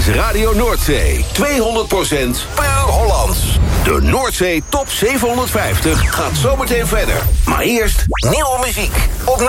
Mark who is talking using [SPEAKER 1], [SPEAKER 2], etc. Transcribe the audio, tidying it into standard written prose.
[SPEAKER 1] Radio Noordzee. 200% puur Hollands. De Noordzee Top 750 gaat zometeen verder. Maar eerst nieuwe muziek op